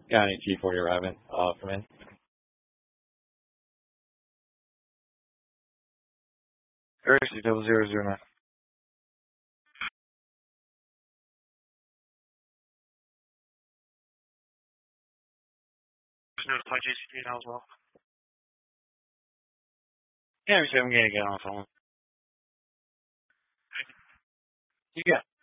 Got any T40 arriving from in? Thursday 0009. Just notify JCT now as well. Yeah, I'm going to get on the phone. You got